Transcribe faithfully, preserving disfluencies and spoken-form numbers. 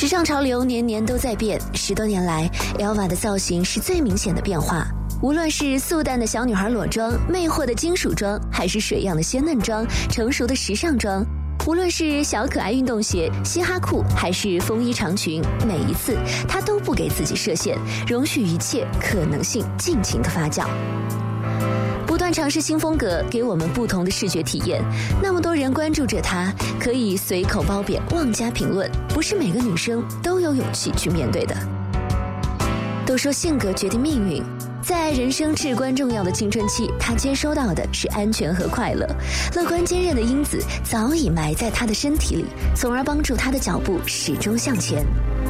时尚潮流年年都在变，十多年来 Elva 的造型是最明显的变化。无论是素淡的小女孩裸妆、魅惑的金属妆，还是水样的鲜嫩妆、成熟的时尚妆，无论是小可爱运动鞋、嘻哈裤，还是风衣长裙，每一次她都不给自己设限，容许一切可能性尽情的发酵。不断尝试新风格，给我们不同的视觉体验。那么多人关注着她，可以随口褒贬、妄加评论，不是每个女生都有勇气去面对的。都说性格决定命运，在人生至关重要的青春期，她接收到的是安全和快乐。乐观坚韧的因子早已埋在她的身体里，从而帮助她的脚步始终向前。